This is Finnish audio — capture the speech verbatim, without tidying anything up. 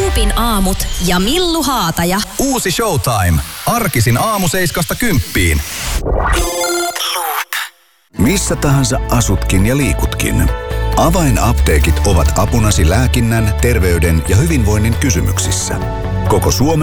Loopin aamut ja Millu Haataja. Uusi Showtime. Arkisin aamu seiskasta kymppiin. Missä tahansa asutkin ja liikutkin. Avainapteekit ovat apunasi lääkinnän, terveyden ja hyvinvoinnin kysymyksissä. Koko Suomen